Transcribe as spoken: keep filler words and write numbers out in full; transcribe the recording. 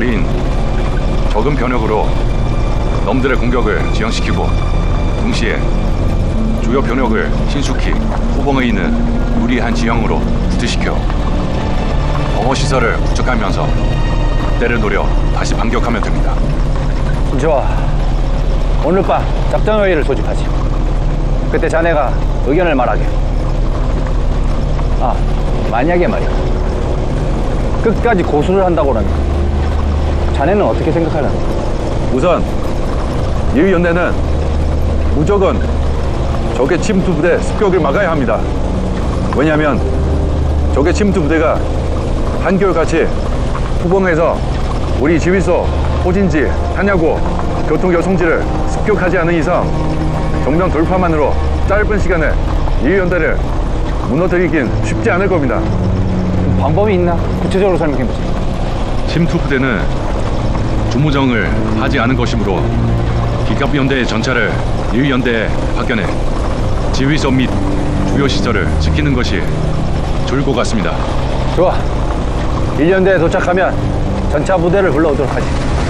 우린 적은 병력으로 놈들의 공격을 지연시키고 동시에 주요 병력을 신속히 후봉에 있는 유리한 지형으로 부트시켜 방어 시설을 구축하면서 때를 노려 다시 반격하면 됩니다. 좋아. 오늘 밤 작전회의를 소집하지. 그때 자네가 의견을 말하게. 아, 만약에 말이야, 끝까지 고수를 한다고 그러면 자네는 어떻게 생각하려나? 우선 이 연대는 무조건 적의 침투 부대 습격을 막아야 합니다. 왜냐하면 적의 침투 부대가 한결같이 후봉에서 우리 지휘소, 포진지, 탄야고, 교통교통지를 습격하지 않은 이상 정면 돌파만으로 짧은 시간에 이 연대를 무너뜨리긴 쉽지 않을 겁니다. 방법이 있나? 구체적으로 설명해보지. 침투 부대는 주무정을 하지 않은 것이므로 기갑연대의 전차를 일 연대에 파견해 지휘소 및 주요 시설을 지키는 것이 좋을 것 같습니다. 좋아. 일 년대에 도착하면 전차 부대를 불러오도록 하지.